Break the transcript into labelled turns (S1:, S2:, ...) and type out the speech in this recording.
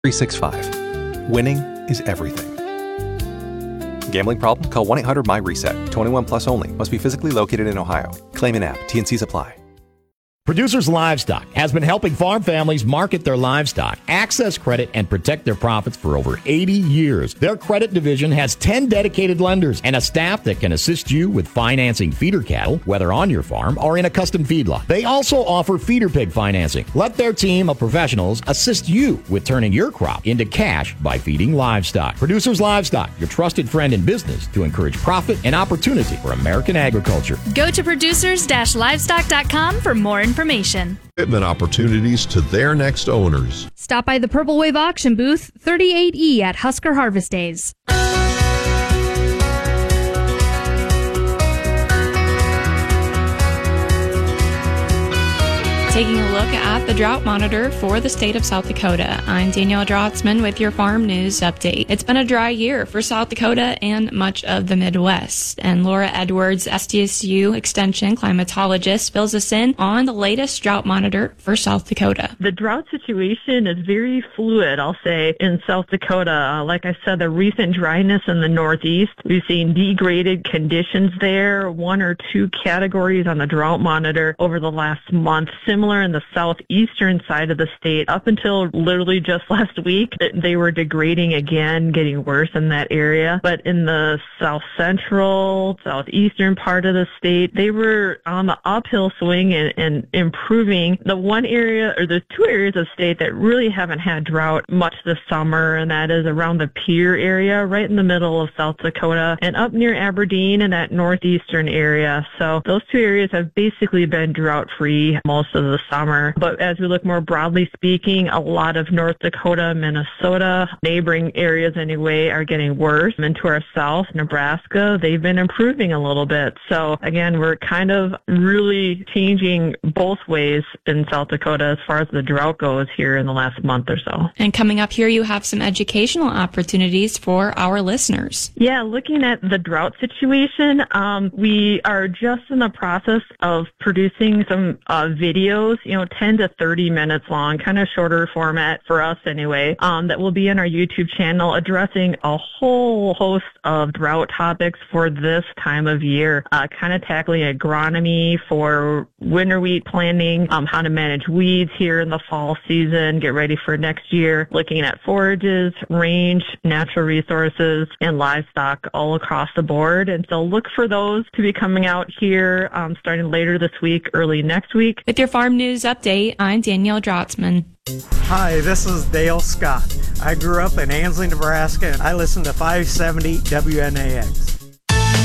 S1: 365. Winning is everything. Gambling problem? Call 1-800-MY-RESET. 21 plus only. Must be physically located in Ohio. Claim an app. T&Cs apply.
S2: Producers Livestock has been helping farm families market their livestock, access credit, and protect their profits for over 80 years. Their credit division has 10 dedicated lenders and a staff that can assist you with financing feeder cattle, whether on your farm or in a custom feedlot. They also offer feeder pig financing. Let their team of professionals assist you with turning your crop into cash by feeding livestock. Producers Livestock, your trusted friend in business to encourage profit and opportunity for American agriculture.
S3: Go to producers-livestock.com for more information.
S4: Equipment opportunities to their next owners.
S3: Stop by the Purple Wave Auction Booth 38E at Husker Harvest Days.
S5: Taking a look at the drought monitor for the state of South Dakota. I'm Danielle Drotzman with your Farm News Update. It's been a dry year for South Dakota and much of the Midwest. And Laura Edwards, SDSU Extension climatologist, fills us in on the latest drought monitor for South Dakota.
S6: The drought situation is very fluid, I'll say, in South Dakota. Like I said, the recent dryness in the Northeast, we've seen degraded conditions there, 1 or 2 categories on the drought monitor over the last month. Similar in the southeastern side of the state. Up until literally just last week, they were degrading again, getting worse in that area. But in the south central, southeastern part of the state, they were on the uphill swing and improving. The one area, or the 2 areas of state that really haven't had drought much this summer, and that is around the Pierre area, right in the middle of South Dakota, and up near Aberdeen in that northeastern area. So those 2 areas have basically been drought-free most of the summer. But as we look more broadly speaking, a lot of North Dakota, Minnesota, neighboring areas anyway, are getting worse. And to our south, Nebraska, they've been improving a little bit. So again, we're kind of really changing both ways in South Dakota as far as the drought goes here in the last month or so.
S5: And coming up here, you have some educational opportunities for our listeners.
S6: Yeah, looking at the drought situation, we are just in the process of producing some videos, 10 to 30 minutes long, kind of shorter format for us anyway, that will be in our YouTube channel addressing a whole host of drought topics for this time of year, kind of tackling agronomy for winter wheat planting, how to manage weeds here in the fall season, get ready for next year, looking at forages, range, natural resources, and livestock all across the board. And so look for those to be coming out here starting later this week, early next week.
S5: With your Farm News Update, I'm Danielle Drotzman.
S7: Hi, this is Dale Scott. I grew up in Ansley, Nebraska, and I listen to 570 WNAX.